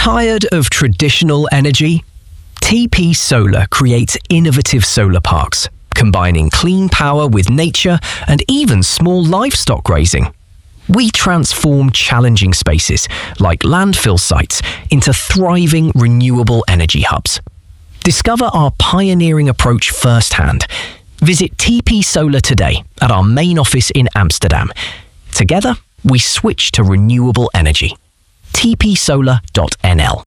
Tired of traditional energy? TP Solar creates innovative solar parks, combining clean power with nature and even small livestock grazing. We transform challenging spaces, like landfill sites, into thriving renewable energy hubs. Discover our pioneering approach firsthand. Visit TP Solar today at our main office in Amsterdam. Together, we switch to renewable energy. tpsolar.nl.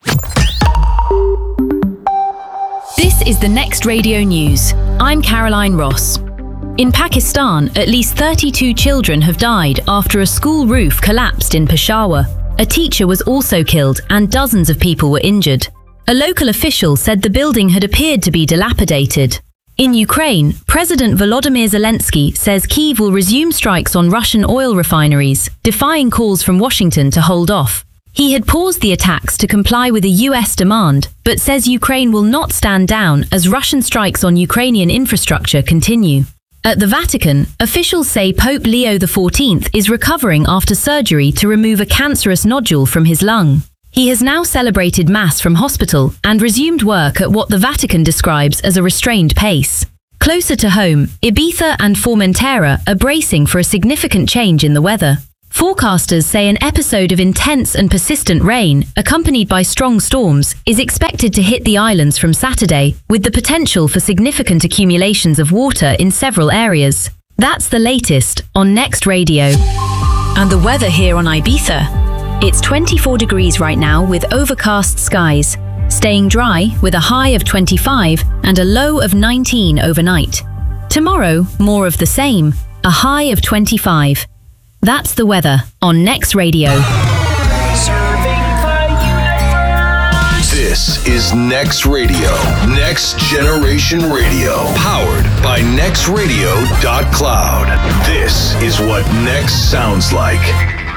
This is the Next Radio News. I'm Caroline Ross. In Pakistan, at least 32 children have died after a school roof collapsed in Peshawar. A teacher was also killed and dozens of people were injured. A local official said the building had appeared to be dilapidated. In Ukraine, President Volodymyr Zelensky says Kyiv will resume strikes on Russian oil refineries, defying calls from Washington to hold off. He had paused the attacks to comply with a US demand, but says Ukraine will not stand down as Russian strikes on Ukrainian infrastructure continue. At the Vatican, officials say Pope Leo XIV is recovering after surgery to remove a cancerous nodule from his lung. He has now celebrated Mass from hospital and resumed work at what the Vatican describes as a restrained pace. Closer to home, Ibiza and Formentera are bracing for a significant change in the weather. Forecasters say an episode of intense and persistent rain, accompanied by strong storms, is expected to hit the islands from Saturday, with the potential for significant accumulations of water in several areas. That's the latest on Next Radio. And the weather here on Ibiza. It's 24 degrees right now with overcast skies, staying dry with a high of 25 and a low of 19 overnight. Tomorrow, more of the same, a high of 25. That's the weather on Next Radio. This is Next Radio, Next Generation Radio, powered by nextradio.cloud. This is what Next sounds like.